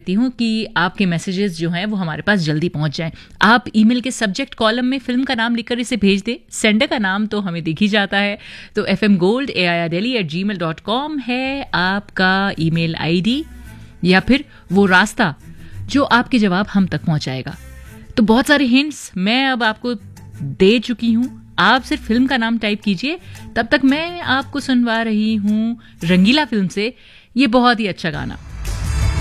करती हूँ कि आपके मैसेजेस जो हैं वो हमारे पास जल्दी पहुंच जाएं। आप ईमेल के सब्जेक्ट कॉलम में फिल्म का नाम लिखकर इसे भेज दें। सेंडर का नाम तो हमें दिख ही जाता है, तो fmgold@gmail.com है आपका ईमेल आईडी या फिर वो रास्ता जो आपके जवाब हम तक पहुंचाएगा। तो बहुत सारे हिंट्स मैं अब आपको दे चुकी हूँ। आप सिर्फ फिल्म का नाम टाइप कीजिए, तब तक मैं आपको सुनवा रही हूँ रंगीला फिल्म से ये बहुत ही अच्छा गाना।